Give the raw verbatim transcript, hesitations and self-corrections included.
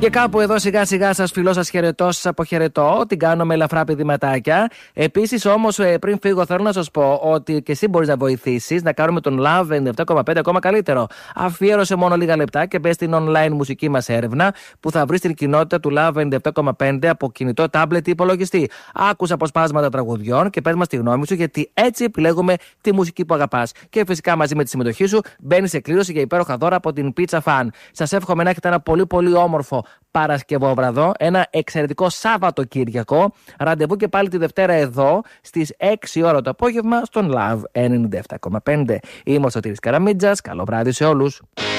Και κάπου εδώ σιγά σιγά σας φιλώ, σας χαιρετώ, σας αποχαιρετώ. Την κάνω με ελαφρά πηδηματάκια. Επίσης όμως πριν φύγω θέλω να σας πω ότι και εσύ μπορείς να βοηθήσεις να κάνουμε τον Love ενενήντα επτά κόμμα πέντε ακόμα καλύτερο. Αφιέρωσε μόνο λίγα λεπτά και μπες στην online μουσική μας έρευνα που θα βρεις την κοινότητα του Love ενενήντα επτά κόμμα πέντε από κινητό, τάμπλετ ή υπολογιστή. Άκουσα αποσπάσματα τραγουδιών και πες μας τη γνώμη σου, γιατί έτσι επιλέγουμε τη μουσική που αγαπάς. Και φυσικά μαζί με τη συμμετοχή σου μπαίνεις σε κλήρωση για υπέροχα δώρα από την Pizza Fan. Σας εύχομαι να έχετε ένα πολύ πολύ όμορφο Παρασκευόβραδο, ένα εξαιρετικό Σάββατοκύριακο. Ραντεβού και πάλι τη Δευτέρα εδώ στις έξι ώρα το απόγευμα στον Love ενενήντα επτά κόμμα πέντε. Είμαι ο Σωτήρης Καραμίτζας. Καλό βράδυ σε όλους.